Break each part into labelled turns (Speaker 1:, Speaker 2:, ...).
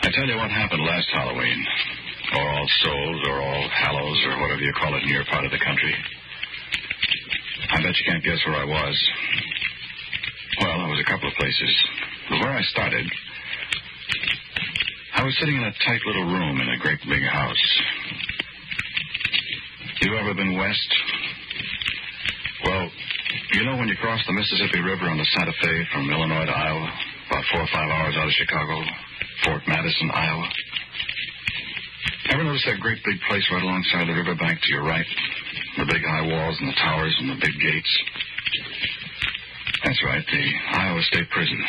Speaker 1: I tell you what happened last Halloween. Or All Souls, or All Hallows, or whatever you call it in your part of the country. I bet you can't guess where I was. Well, I was a couple of places. But where I started, I was sitting in a tight little room in a great big house. You ever been west? Well, you know when you cross the Mississippi River on the Santa Fe from Illinois to Iowa, about 4 or 5 hours out of Chicago, Fort Madison, Iowa? Ever notice that great big place right alongside the riverbank to your right? The big high walls and the towers and the big gates? That's right, the Iowa State Prison.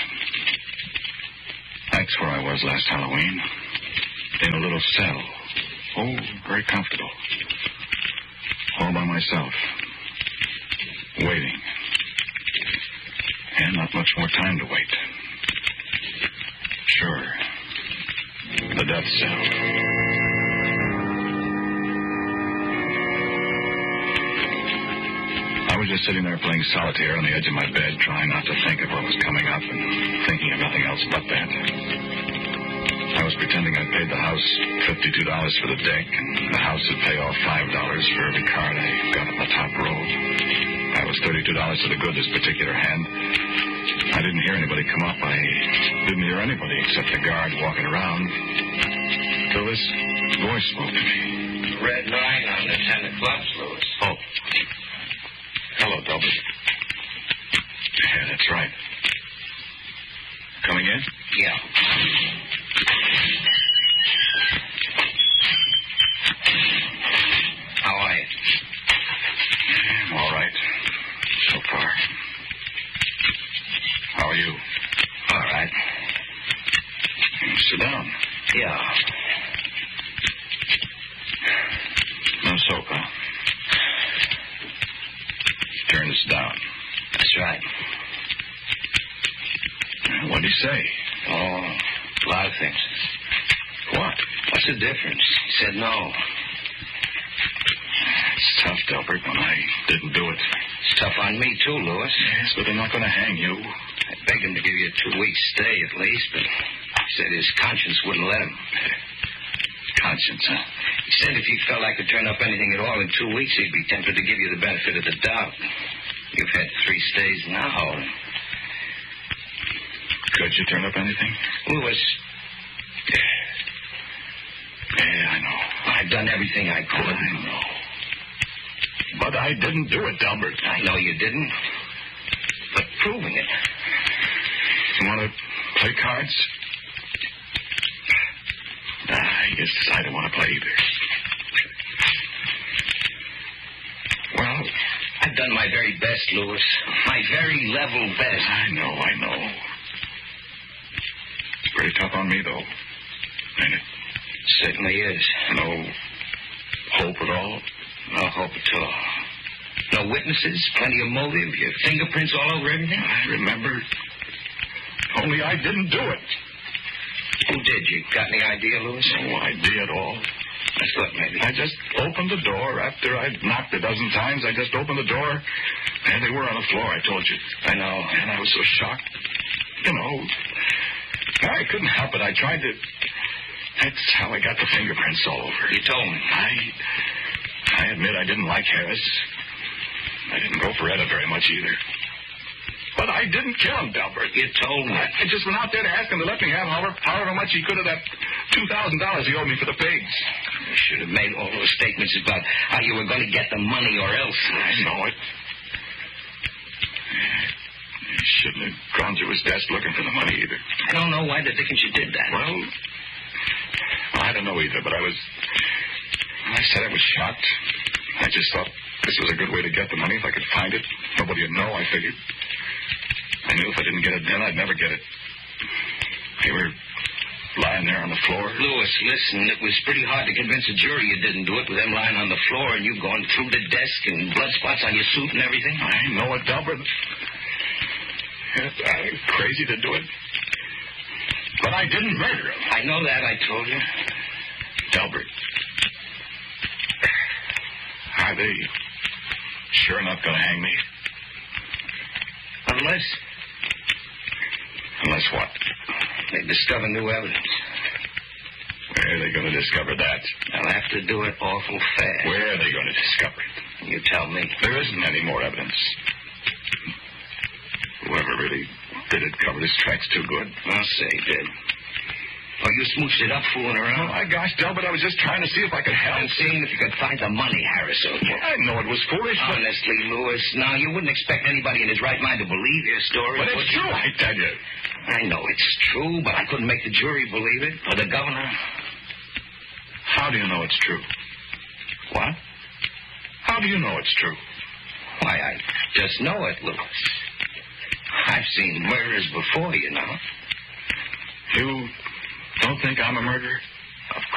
Speaker 1: That's where I was last Halloween. In a little cell. Oh, very comfortable. All by myself. Waiting. And not much more time to wait. Sure. The death cell. I was just sitting there playing solitaire on the edge of my bed, trying not to think of what was coming up and thinking of nothing else but that. I was pretending I'd paid the house $52 for the deck, and the house would pay off $5 for every card I got on the top row. That was $32 to the good this particular hand. I didn't hear anybody come up. I didn't hear anybody except the guard walking around. Till this voice spoke to me.
Speaker 2: Red line on the 10 o'clock, Louis.
Speaker 1: Oh. Hello, Delbert. Yeah, that's right. Coming in?
Speaker 2: Yeah. How are you?
Speaker 1: I'm all right. So far. How are you?
Speaker 2: All right.
Speaker 1: Sit down.
Speaker 2: Yeah.
Speaker 1: No soap, huh? Turn this down.
Speaker 2: That's right.
Speaker 1: What'd he say?
Speaker 2: Oh, a lot of things.
Speaker 1: What?
Speaker 2: What's the difference? He said no.
Speaker 1: It's tough, Delbert, when I didn't do it.
Speaker 2: It's tough on me, too, Louis.
Speaker 1: Yes, but they're not going to hang you.
Speaker 2: I begged him to give you a 2-week stay at least, but he said his conscience wouldn't let him.
Speaker 1: Conscience, huh?
Speaker 2: He said if he felt I could turn up anything at all in 2 weeks, he'd be tempted to give you the benefit of the doubt. You've had 3 stays now.
Speaker 1: Could you turn up anything?
Speaker 2: Louis.
Speaker 1: Yeah, I know.
Speaker 2: I've done everything I could.
Speaker 1: I know. But I didn't do it, Delbert.
Speaker 2: I know you didn't. But proving it.
Speaker 1: You want to play cards? I guess I don't want to play either. Well,
Speaker 2: I've done my very best, Louis. My very level best.
Speaker 1: I know. It's pretty tough on me, though. Ain't it?
Speaker 2: Certainly is.
Speaker 1: No hope at all?
Speaker 2: No hope at all. No witnesses, plenty of motive, your fingerprints all over everything?
Speaker 1: I remember. Only I didn't do it.
Speaker 2: Who did? You got any idea, Louis?
Speaker 1: No idea at all.
Speaker 2: I thought maybe.
Speaker 1: I just opened the door. After I'd knocked a dozen times, I just opened the door. And they were on the floor, I told you.
Speaker 2: I know.
Speaker 1: And I was so shocked. You know, I couldn't help it. I tried to... That's how I got the fingerprints all over.
Speaker 2: You told me.
Speaker 1: I admit I didn't like Harris. I didn't go for Etta very much either. But I didn't kill him, Delbert.
Speaker 2: You told me.
Speaker 1: I just went out there to ask him to let me have however much he could of that $2,000 he owed me for the pigs.
Speaker 2: You should have made all those statements about how you were going to get the money or else.
Speaker 1: I know it. He shouldn't have gone through his desk looking for the money either.
Speaker 2: I don't know why the dickens you did that.
Speaker 1: Well, I don't know either, but I said I was shocked. I just thought this was a good way to get the money if I could find it. Nobody would know, I figured. I knew if I didn't get it then, I'd never get it. They were lying there on the floor.
Speaker 2: Louis, listen, it was pretty hard to convince a jury you didn't do it with them lying on the floor and you going through the desk and blood spots on your suit and everything.
Speaker 1: I know it, Delbert. I'm crazy to do it. But I didn't murder him.
Speaker 2: I know that, I told you.
Speaker 1: Delbert, are they sure not going to hang me?
Speaker 2: Unless...
Speaker 1: Unless what?
Speaker 2: They discover new evidence.
Speaker 1: are they going to discover that?
Speaker 2: They'll have to do it awful fast.
Speaker 1: Where are they going to discover it?
Speaker 2: You tell me.
Speaker 1: There isn't any more evidence. Whoever really did it covered his tracks too good.
Speaker 2: I'll say he did. Oh, you smooched it up fooling around?
Speaker 1: Oh, my gosh, Delbert, I was just trying to see if I could help.
Speaker 2: And seeing if you could find the money, Harris.
Speaker 1: I know it was foolish, but...
Speaker 2: Honestly, Lewis, now, you wouldn't expect anybody in his right mind to believe your story.
Speaker 1: But it's true, I tell you.
Speaker 2: I know it's true, but I couldn't make the jury believe it. Or the governor.
Speaker 1: How do you know it's true?
Speaker 2: What?
Speaker 1: How do you know it's true?
Speaker 2: Why, I just know it, Lewis. I've seen murders before, you know.
Speaker 1: You don't think I'm a murderer?